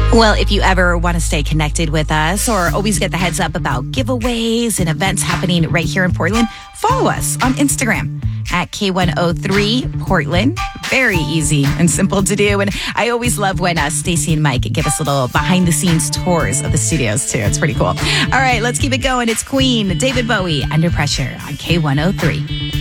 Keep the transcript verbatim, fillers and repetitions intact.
Well, if you ever want to stay connected with us or always get the heads up about giveaways and events happening right here in Portland, follow us on Instagram at K one oh three Portland. Very easy and simple to do. And I always love when uh, Stacey and Mike give us little behind the scenes tours of the studios too. It's pretty cool. All right, let's keep it going. It's Queen, David Bowie, Under Pressure on K one oh three.